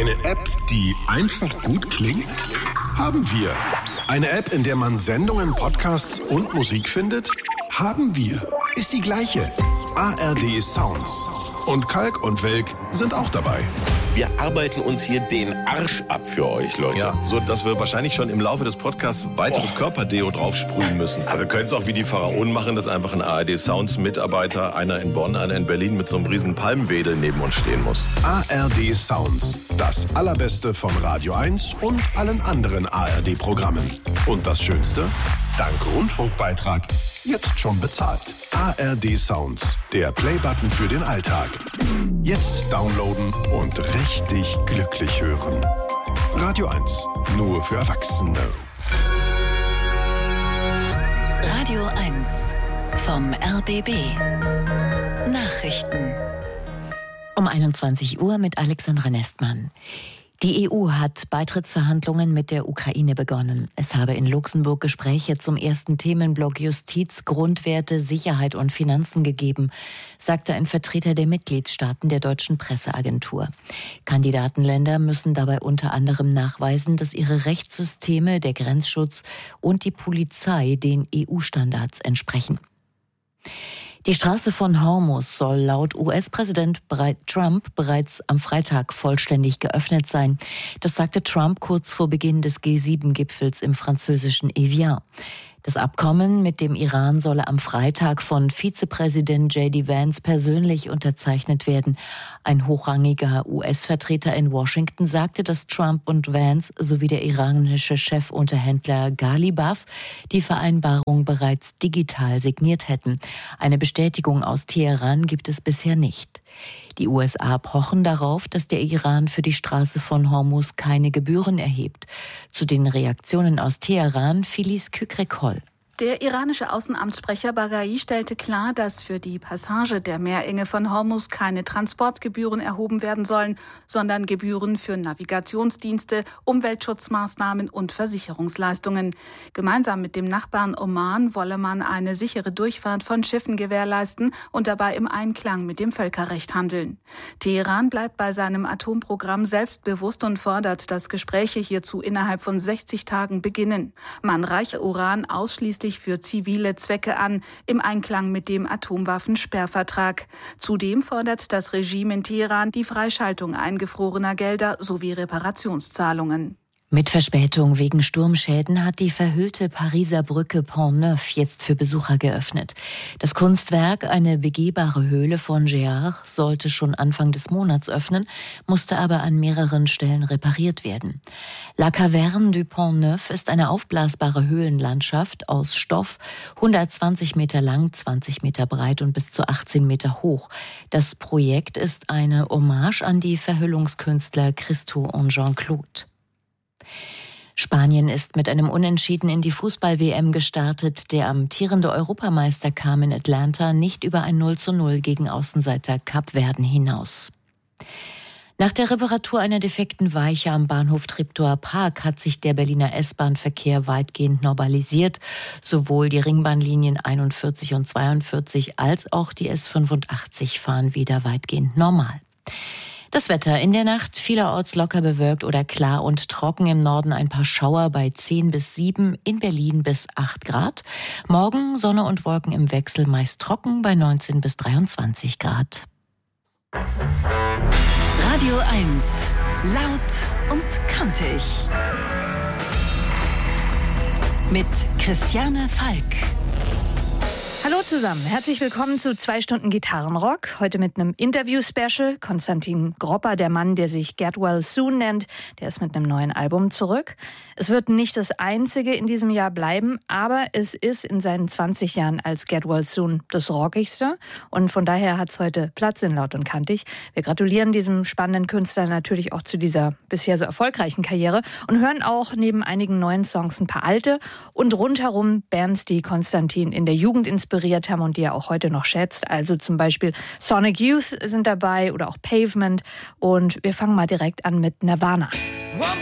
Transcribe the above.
Eine App, die einfach gut klingt? Haben wir. Eine App, in der man Sendungen, Podcasts und Musik findet? Haben wir. Ist die gleiche. ARD Sounds. Und Kalk und Welk sind auch dabei. Wir arbeiten uns hier den Arsch ab für euch, Leute. Ja, so dass wir wahrscheinlich schon im Laufe des Podcasts weiteres Körperdeo draufsprühen müssen. Aber wir können es auch wie die Pharaonen machen, dass einfach ein ARD Sounds Mitarbeiter, einer in Bonn, einer in Berlin, mit so einem riesen Palmwedel neben uns stehen muss. ARD Sounds. Das Allerbeste von Radio 1 und allen anderen ARD-Programmen. Und das Schönste? Dank Rundfunkbeitrag jetzt schon bezahlt. ARD Sounds, der Playbutton für den Alltag. Jetzt downloaden und richtig glücklich hören. Radio 1, nur für Erwachsene. Radio 1 vom RBB. Nachrichten. Um 21 Uhr mit Alexandra Nestmann. Die EU hat Beitrittsverhandlungen mit der Ukraine begonnen. Es habe in Luxemburg Gespräche zum ersten Themenblock Justiz, Grundwerte, Sicherheit und Finanzen gegeben, sagte ein Vertreter der Mitgliedstaaten der deutschen Presseagentur. Kandidatenländer müssen dabei unter anderem nachweisen, dass ihre Rechtssysteme, der Grenzschutz und die Polizei den EU-Standards entsprechen. Die Straße von Hormuz soll laut US-Präsident Trump bereits am Freitag vollständig geöffnet sein. Das sagte Trump kurz vor Beginn des G7-Gipfels im französischen Evian. Das Abkommen mit dem Iran solle am Freitag von Vizepräsident J.D. Vance persönlich unterzeichnet werden. Ein hochrangiger US-Vertreter in Washington sagte, dass Trump und Vance sowie der iranische Chefunterhändler Ghalibaf die Vereinbarung bereits digital signiert hätten. Eine Bestätigung aus Teheran gibt es bisher nicht. Die USA pochen darauf, dass der Iran für die Straße von Hormuz keine Gebühren erhebt. Zu den Reaktionen aus Teheran Filiz Kükrek-Holl. Der iranische Außenamtssprecher Baghai stellte klar, dass für die Passage der Meerenge von Hormuz keine Transportgebühren erhoben werden sollen, sondern Gebühren für Navigationsdienste, Umweltschutzmaßnahmen und Versicherungsleistungen. Gemeinsam mit dem Nachbarn Oman wolle man eine sichere Durchfahrt von Schiffen gewährleisten und dabei im Einklang mit dem Völkerrecht handeln. Teheran bleibt bei seinem Atomprogramm selbstbewusst und fordert, dass Gespräche hierzu innerhalb von 60 Tagen beginnen. Man reiche Uran ausschließlich für zivile Zwecke an, im Einklang mit dem Atomwaffensperrvertrag. Zudem fordert das Regime in Teheran die Freischaltung eingefrorener Gelder sowie Reparationszahlungen. Mit Verspätung wegen Sturmschäden hat die verhüllte Pariser Brücke Pont Neuf jetzt für Besucher geöffnet. Das Kunstwerk, eine begehbare Höhle von Géard, sollte schon Anfang des Monats öffnen, musste aber an mehreren Stellen repariert werden. La Caverne du Pont Neuf ist eine aufblasbare Höhlenlandschaft aus Stoff, 120 Meter lang, 20 Meter breit und bis zu 18 Meter hoch. Das Projekt ist eine Hommage an die Verhüllungskünstler Christo und Jean-Claude. Spanien ist mit einem Unentschieden in die Fußball-WM gestartet. Der amtierende Europameister kam in Atlanta nicht über ein 0:0 gegen Außenseiter Kapverden hinaus. Nach der Reparatur einer defekten Weiche am Bahnhof Treptower Park hat sich der Berliner S-Bahn-Verkehr weitgehend normalisiert. Sowohl die Ringbahnlinien 41 und 42 als auch die S85 fahren wieder weitgehend normal. Das Wetter in der Nacht vielerorts locker bewölkt oder klar und trocken, im Norden ein paar Schauer bei 10 bis 7, in Berlin bis 8 Grad. Morgen Sonne und Wolken im Wechsel, meist trocken bei 19 bis 23 Grad. Radio 1, laut und kantig. Mit Christiane Falk. Hallo zusammen, herzlich willkommen zu 2 Stunden Gitarrenrock. Heute mit einem Interview-Special. Konstantin Gropper, der Mann, der sich Get Well Soon nennt, der ist mit einem neuen Album zurück. Es wird nicht das einzige in diesem Jahr bleiben, aber es ist in seinen 20 Jahren als Get Well Soon das rockigste. Und von daher hat es heute Platz in Laut und Kantig. Wir gratulieren diesem spannenden Künstler natürlich auch zu dieser bisher so erfolgreichen Karriere und hören auch neben einigen neuen Songs ein paar alte und rundherum Bands, die Konstantin in der Jugend inspiriert haben und die er auch heute noch schätzt. Also zum Beispiel Sonic Youth sind dabei oder auch Pavement. Und wir fangen mal direkt an mit Nirvana. One